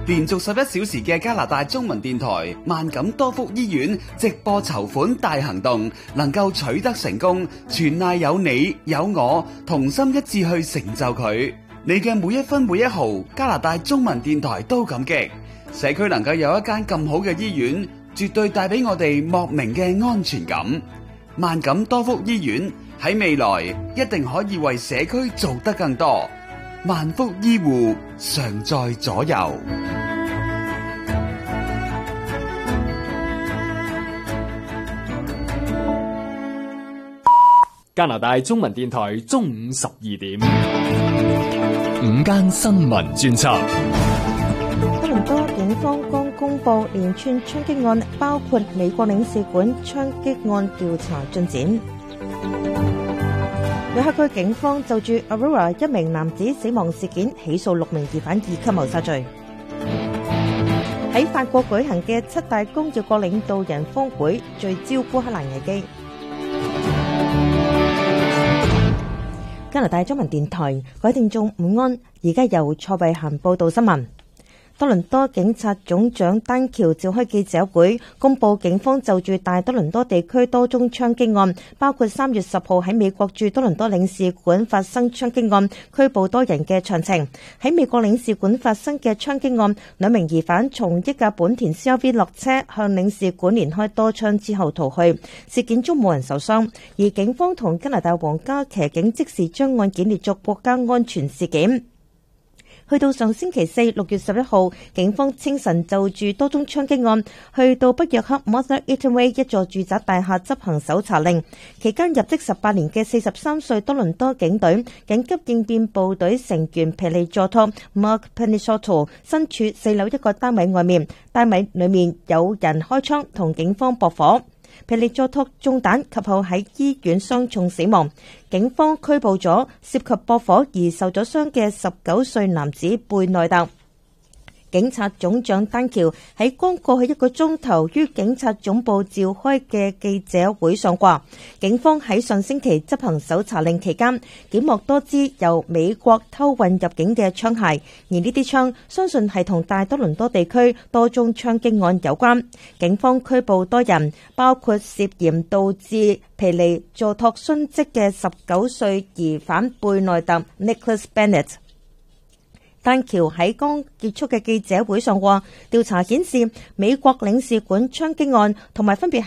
連續11小時嘅加拿大中文電台萬錦多福醫院直播籌款大行動能夠取得成功，全賴有你有我同心一致去成就佢。你嘅每一分每一毫，加拿大中文電台都感激。社區能夠有一間咁好嘅醫院，絕對帶俾我哋莫名嘅安全感。萬錦多福醫院喺未來一定可以為社區做得更多。萬福醫護常在左右。 加拿大中文電台中午12點， 午間新聞專輯。 多倫多警方剛公布連串槍擊案，包括美國領事館槍擊案調查進展。約克區警方就住 Aurora 一名男子死亡事件起訴6名疑犯2級謀殺罪。喺法國舉行嘅7大工業國領導人峰會聚焦烏克蘭危機。加拿大中文電台各位聽眾午安，而家由蔡慧嫻報道新聞。多倫多警察總長丹橋召開記者會，公布警方就住大多倫多地區多宗槍擊案，包括3月10號喺美國駐多倫多領事館發生槍擊案，拘捕多人嘅詳情。喺美國領事館發生嘅槍擊案，2名疑犯從一架本田 CRV 落車，向領事館連開多槍之後逃去。事件中冇人受傷，而警方同加拿大皇家騎警即時將案件列作國家安全事件。去到上星期4 6月11號，警方清晨就住多宗槍擊案，去到北約克 Mother Eatonway 一座住宅大廈執行搜查令。期間入職18年嘅43歲多倫多警隊緊急應變部隊成員皮利佐托 Mark Penisoto 身處4樓一個單位外面，單位裏面有人開槍同警方駁火。皮利佐托中彈及後喺醫院傷重死亡。警方拘捕咗涉及駁火而受咗傷嘅19歲男子貝內特。警察總長丹橋喺剛過去1個鐘頭於警察總部召開嘅記者會上話，警方喺上星期執行搜查令期間，檢獲多支由美國偷運入境嘅槍械，而呢啲槍相信係同大多倫多地區多宗槍擊案有關。警方拘捕多人，包括涉嫌導致皮利佐托殉職嘅19歲疑犯貝內特 Nicholas Bennett。丹橋喺剛結束嘅記者會上話，調查顯示美國領事館槍擊案同埋分別